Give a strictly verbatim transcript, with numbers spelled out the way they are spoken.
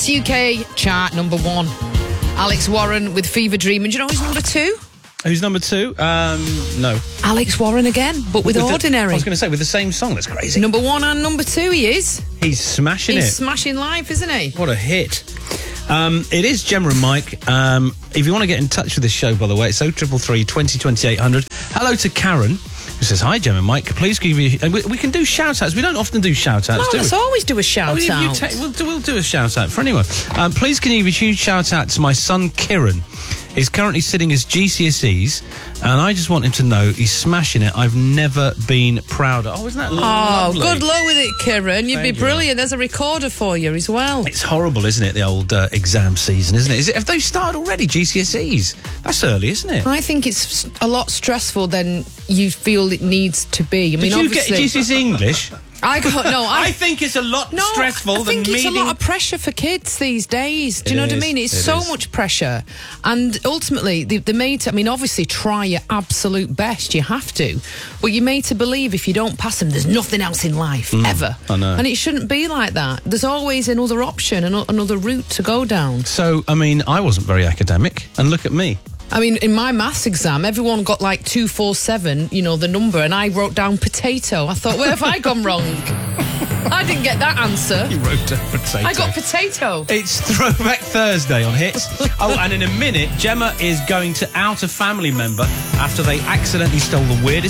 It's U K chart number one. Alex Warren with Fever Dream. And do you know who's number two? Who's number two? Um, no. Alex Warren again, but with, with Ordinary. The, I was going to say, with the same song. That's crazy. Number one and number two, he is. He's smashing He's it. He's smashing life, isn't he? What a hit. Um, it is Gemma and Mike. Um, if you want to get in touch with this show, by the way, it's oh triple three, twenty, twenty-eight hundred. Hello to Karen, who says, hi, Gemma and Mike. Please give you... And we, we can do shout-outs. We don't often do shout-outs, no, do let's we? always do a shout-out. Oh, ta- we'll, do, we'll do a shout-out for anyone. Um, please can you give a huge shout-out to my son, Kieran. He's currently sitting his G C S Es, and I just want him to know he's smashing it. I've never been prouder. Oh, isn't that lovely? Oh, good luck with it, Kieran. You'd Thank be you. brilliant. There's a recorder for you as well. It's horrible, isn't it, the old uh, exam season, isn't it? Is it? Have they started already, G C S Es? That's early, isn't it? I think it's a lot stressful than you feel it needs to be. I mean, Did you obviously, get G C S E English? I got no. I, I think it's a lot no, stressful I think than it's meeting... a lot of pressure for kids these days. Do you It know what I is, mean? It's it so is. much pressure, and ultimately, the, the mate. I mean, obviously, try your absolute best. You have to, but you're made to believe if you don't pass them, there's nothing else in life ever. I know. And it shouldn't be like that. There's always another option, an, another route to go down. So, I mean, I wasn't very academic, and look at me. I mean, in my maths exam, everyone got like two four seven, you know, the number, and I wrote down potato. I thought, where have I gone wrong? I didn't get that answer. You wrote down potato. I got potato. It's Throwback Thursday on Hits. Oh, and in a minute, Gemma is going to out a family member after they accidentally stole the weirdest